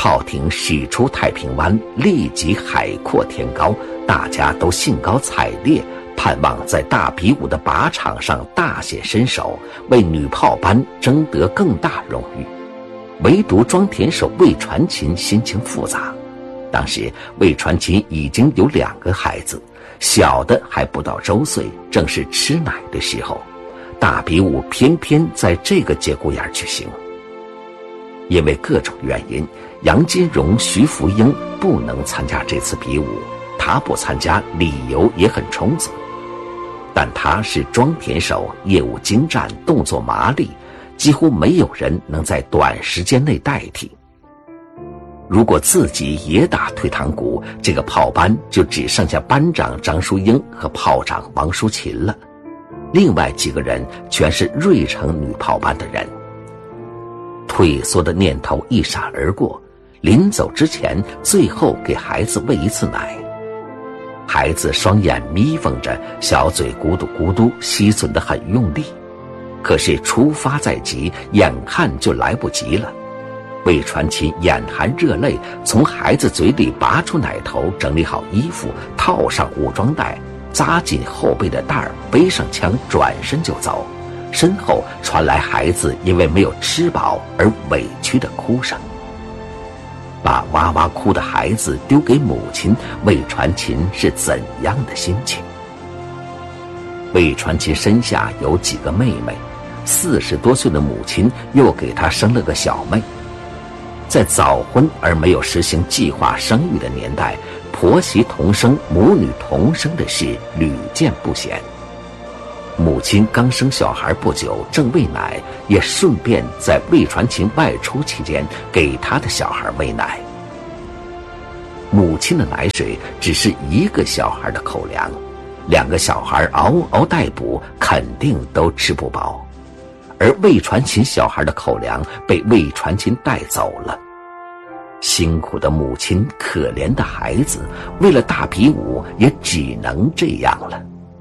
炮艇驶出太平湾，立即海阔天高，大家都兴高采烈，盼望在大比武的靶场上大显身手，为女炮班争得更大荣誉。唯独庄田守魏传琴心情复杂。当时魏传琴已经有2个孩子，小的还不到周岁，正是吃奶的时候。大比武偏偏在这个节骨眼举行。因为各种原因，杨金荣、徐福英不能参加这次比武。他不参加理由也很充足，但他是庄田守，业务精湛，动作麻利，几乎没有人能在短时间内代替。如果自己也打退堂鼓，这个炮班就只剩下班长张淑英和炮长王淑琴了，另外几个人全是瑞城女炮班的人。退缩的念头一闪而过，临走之前最后给孩子喂一次奶。孩子双眼眯缝着，小嘴咕嘟咕嘟吸吮得很用力，可是出发在即，眼看就来不及了。魏传琴眼含热泪，从孩子嘴里拔出奶头，整理好衣服，套上武装带，扎紧后背的带儿，背上枪，转身就走。身后传来孩子因为没有吃饱而委屈的哭声。把哇哇哭的孩子丢给母亲，魏传琴是怎样的心情？魏传琴身下有几个妹妹，40多岁的母亲又给她生了个小妹。在早婚而没有实行计划生育的年代，婆媳同生、母女同生的事屡见不鲜。母亲刚生小孩不久，正喂奶，也顺便在魏传琴外出期间给她的小孩喂奶。母亲的奶水只是1个小孩的口粮，2个小孩嗷嗷待哺，肯定都吃不饱。而魏传琴小孩的口粮被魏传琴带走了。辛苦的母亲，可怜的孩子，为了大比武也只能这样了。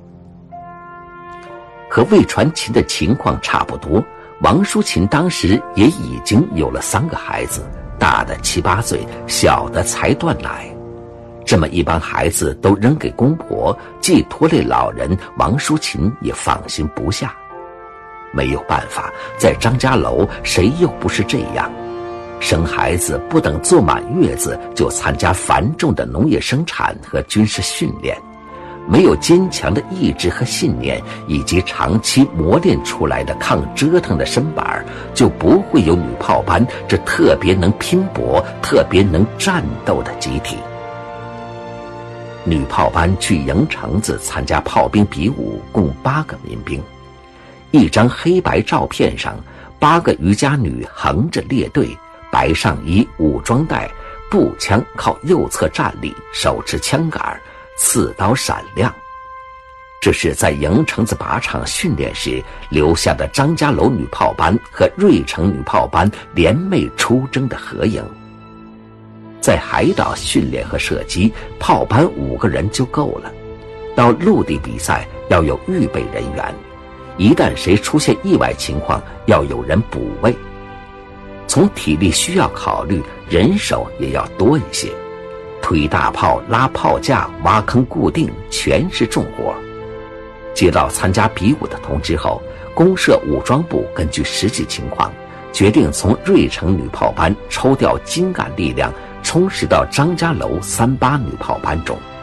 和魏传琴的情况差不多，王淑琴当时也已经有了3个孩子，大的7、8岁，小的才断奶。这么一帮孩子都扔给公婆，既拖累老人，王淑琴也放心不下。没有办法，在张家楼谁又不是这样？生孩子不等坐满月子就参加繁重的农业生产和军事训练，没有坚强的意志和信念，以及长期磨练出来的抗折腾的身板，就不会有女炮班这特别能拼搏、特别能战斗的集体。女炮班去营城子参加炮兵比武，共8个民兵。一张黑白照片上，8个渔家女横着列队，白上衣，武装带，步枪靠右侧站立，手持枪杆，刺刀闪亮。这是在营城子靶场训练时留下的张家楼女炮班和瑞城女炮班联袂出征的合影。在海岛训练和射击，炮班5个人就够了。到陆地比赛要有预备人员，一旦谁出现意外情况，要有人补位。从体力需要考虑，人手也要多一些。推大炮、拉炮架、挖坑固定，全是重活。接到参加比武的通知后，公社武装部根据实际情况，决定从瑞城女炮班抽调精干力量，充实到张家楼38女炮班中。